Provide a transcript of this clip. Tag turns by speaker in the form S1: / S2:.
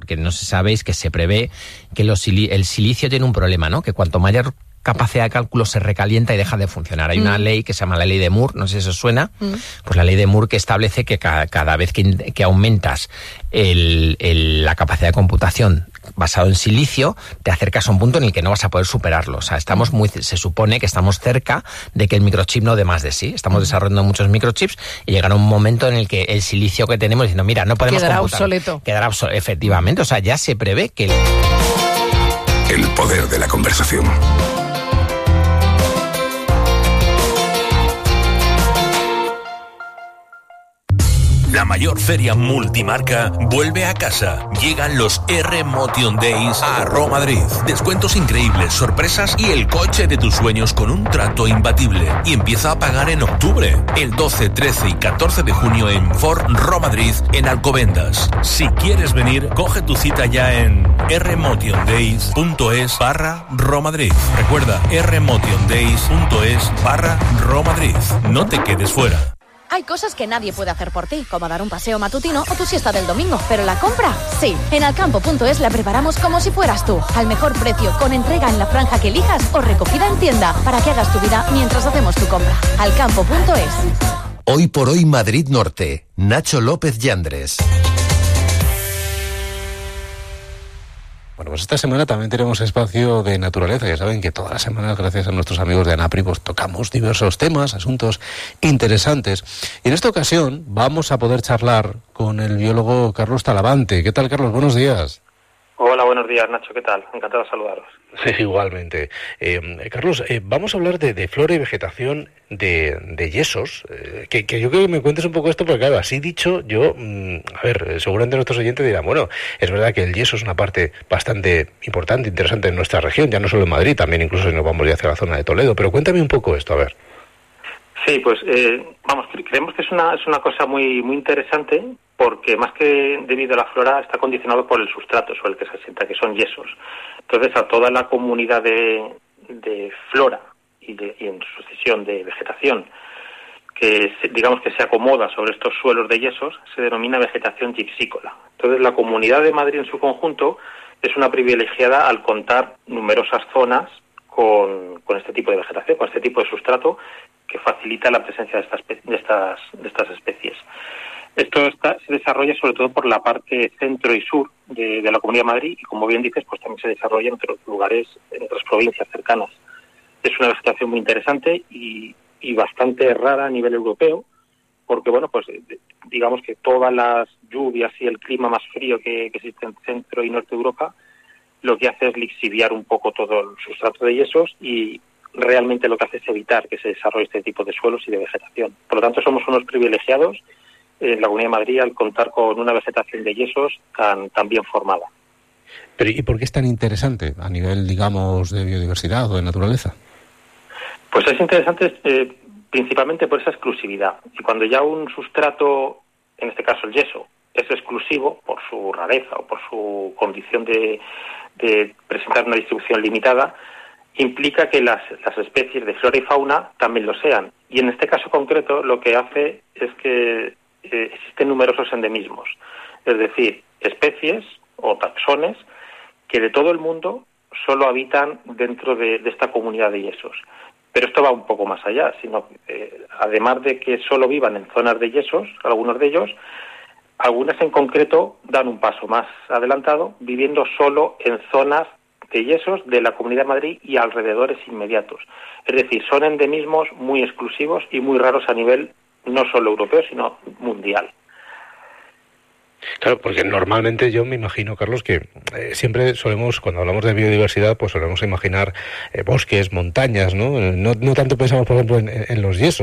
S1: porque no sabéis que se prevé que el silicio tiene un problema, ¿no? Que cuanto mayor capacidad de cálculo se recalienta y deja de funcionar. Hay una ley que se llama la ley de Moore, no sé si os suena, pues la ley de Moore, que establece que cada vez que aumentas la capacidad de computación basado en silicio, te acercas a un punto en el que no vas a poder superarlo. O sea, se supone que estamos cerca de que el microchip no dé más de sí. Estamos desarrollando muchos microchips y llegará un momento en el que el silicio que tenemos, diciendo, mira, no podemos
S2: quedará
S1: computar.
S2: Obsoleto.
S1: Quedará obsoleto, efectivamente. O sea, ya se prevé que
S3: El poder de la conversación.
S4: La mayor feria multimarca vuelve a casa. Llegan los R-Motion Days a Roma Madrid. Descuentos increíbles, sorpresas y el coche de tus sueños con un trato imbatible. Y empieza a pagar en octubre. El 12, 13 y 14 de junio en Ford Roma Madrid en Alcobendas. Si quieres venir, coge tu cita ya en rmotiondays.es/Romadrid. Recuerda, rmotiondays.es/Romadrid. No te quedes fuera.
S5: Hay cosas que nadie puede hacer por ti, como dar un paseo matutino o tu siesta del domingo, pero la compra, sí. En alcampo.es la preparamos como si fueras tú, al mejor precio, con entrega en la franja que elijas o recogida en tienda, para que hagas tu vida mientras hacemos tu compra. Alcampo.es.
S6: Hoy por hoy Madrid Norte. Nacho López Yandres.
S7: Bueno, pues esta semana también tenemos espacio de naturaleza. Ya saben que todas las semanas, gracias a nuestros amigos de ANAPRI, pues tocamos diversos temas, asuntos interesantes. Y en esta ocasión vamos a poder charlar con el biólogo Carlos Talavante. ¿Qué tal, Carlos? Buenos días.
S8: Hola, buenos días, Nacho. ¿Qué tal? Encantado de saludaros.
S7: Igualmente. Carlos, vamos a hablar de flora y vegetación de yesos, que yo creo que me cuentes un poco esto, porque claro, así dicho, yo, seguramente nuestros oyentes dirán, bueno, es verdad que el yeso es una parte bastante importante, interesante en nuestra región, ya no solo en Madrid, también incluso si nos vamos ya hacia la zona de Toledo, pero cuéntame un poco esto, a ver.
S8: Sí, pues, creemos que es una cosa muy, muy interesante, porque más que debido a la flora está condicionado por el sustrato sobre el que se asienta, que son yesos. Entonces, a toda la comunidad de flora y en sucesión de vegetación que se acomoda sobre estos suelos de yesos, se denomina vegetación gipsícola. Entonces, la Comunidad de Madrid en su conjunto es una privilegiada al contar numerosas zonas con este tipo de vegetación, con este tipo de sustrato que facilita la presencia de estas especies. Esto se desarrolla sobre todo por la parte centro y sur de la Comunidad de Madrid y, como bien dices, pues también se desarrolla en otros lugares, en otras provincias cercanas. Es una vegetación muy interesante y bastante rara a nivel europeo, porque, bueno, pues digamos que todas las lluvias y el clima más frío que existe en centro y norte de Europa lo que hace es lixiviar un poco todo el sustrato de yesos y realmente lo que hace es evitar que se desarrolle este tipo de suelos y de vegetación. Por lo tanto, somos unos privilegiados en la Comunidad de Madrid al contar con una vegetación de yesos tan bien formada.
S7: Pero ¿y por qué es tan interesante a nivel, digamos, de biodiversidad o de naturaleza?
S8: Pues es interesante principalmente por esa exclusividad. Y cuando ya un sustrato, en este caso el yeso, es exclusivo por su rareza o por su condición de presentar una distribución limitada, implica que las especies de flora y fauna también lo sean. Y en este caso concreto lo que hace es que existen numerosos endemismos, es decir, especies o taxones que de todo el mundo solo habitan dentro de esta comunidad de yesos. Pero esto va un poco más allá, sino que además de que solo vivan en zonas de yesos, algunos de ellos, algunas en concreto dan un paso más adelantado, viviendo solo en zonas de yesos de la Comunidad de Madrid y alrededores inmediatos. Es decir, son endemismos muy exclusivos y muy raros a nivel no solo europeo, sino mundial.
S7: Claro, porque normalmente yo me imagino, Carlos, que siempre solemos, cuando hablamos de biodiversidad, pues solemos imaginar bosques, montañas, ¿no? No tanto pensamos, por ejemplo, en los yesos.